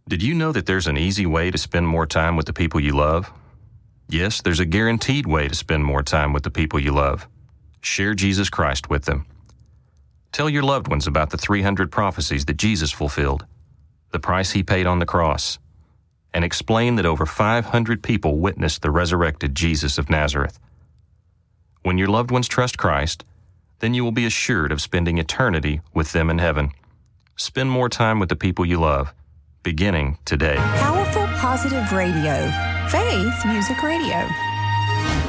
Did you know that there's an easy way to spend more time with the people you love? Yes, there's a guaranteed way to spend more time with the people you love. Share Jesus Christ with them. Tell your loved ones about the 300 prophecies that Jesus fulfilled, the price he paid on the cross, and explain that over 500 people witnessed the resurrected Jesus of Nazareth. When your loved ones trust Christ, then you will be assured of spending eternity with them in heaven. Spend more time with the people you love, beginning today. Powerful Positive Radio. Faith Music Radio.